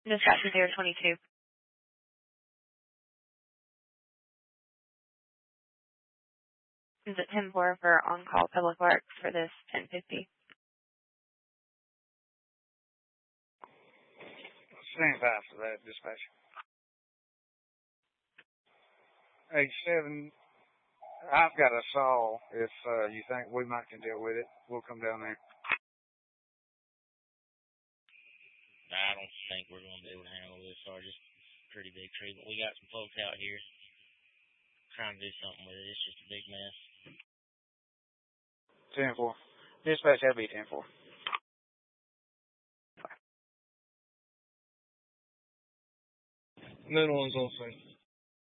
Dispatch 022. Is it 10-4 for on-call public works for this 1050? Stand by for that, dispatch. 87, I've got a saw. If you think we might can deal with it, we'll come down there. I don't think we're going to be able to handle this, Sergeant. It's a pretty big tree, but we got some folks out here trying to do something with it. It's just a big mess. 10-4. Dispatch, that'll be 10-4. Middle one's on scene.